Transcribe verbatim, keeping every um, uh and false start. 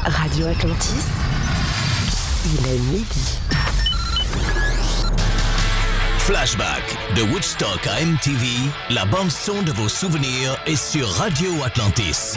Radio Atlantis, il est midi. Flashback de Woodstock à M T V, la bande-son de vos souvenirs est sur Radio Atlantis.